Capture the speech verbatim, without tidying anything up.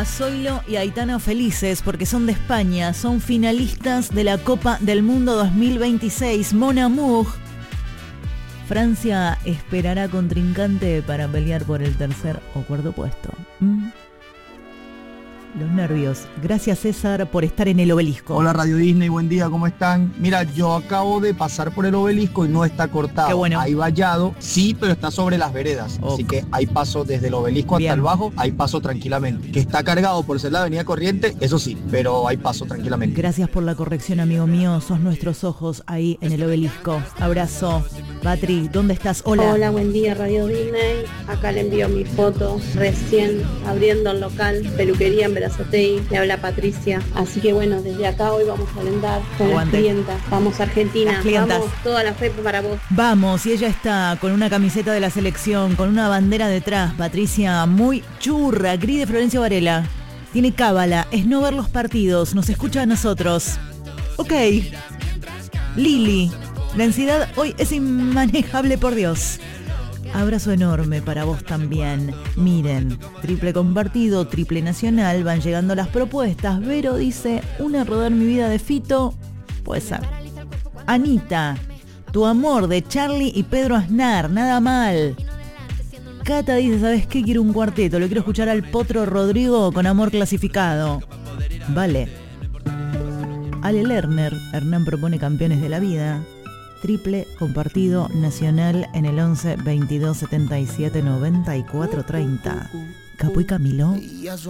Zoilo y Aitana felices porque son de España, son finalistas de la Copa del Mundo dos mil veintiséis. Mon amour. Francia esperará contrincante para pelear por el tercer o cuarto puesto. ¿Mm? Los nervios. Gracias, César, por estar en el Obelisco. Hola Radio Disney, buen día, ¿cómo están? Mira, yo acabo de pasar por el Obelisco y no está cortado. Qué bueno. Hay vallado, sí, pero está sobre las veredas. Ok. Así que hay paso desde el Obelisco Bien. hasta el bajo, hay paso tranquilamente. Que está cargado por ser la avenida Corriente, eso sí, pero hay paso tranquilamente. Gracias por la corrección, amigo mío. Sos nuestros ojos ahí en el Obelisco. Abrazo. Patri, ¿dónde estás? Hola. Hola, buen día Radio Disney. Acá le envío mi foto recién abriendo el local, peluquería en Berazategui. Le habla Patricia. Así que bueno, desde acá hoy vamos a alentar con Aguante. las clientas. Vamos Argentina. Las clientas. Vamos, toda la fe para vos. Vamos, y ella está con una camiseta de la selección, con una bandera detrás. Patricia, muy churra. Gris de Florencio Varela. Tiene cábala, es no ver los partidos, nos escucha a nosotros. Ok. Lili, la ansiedad hoy es inmanejable, por Dios. Abrazo enorme para vos también. Miren, triple compartido, triple nacional, van llegando las propuestas. Vero dice, una rodar mi vida de Fito, puede ser. Anita, tu amor de Charlie y Pedro Aznar, nada mal. Cata dice, ¿sabes qué? Quiero un cuarteto, lo quiero escuchar al Potro Rodrigo con Amor Clasificado. Vale. Ale Lerner, Hernán propone Campeones de la Vida. Triple compartido nacional en el once veintidós setenta y siete noventa y cuatro treinta. Capo y Camilo.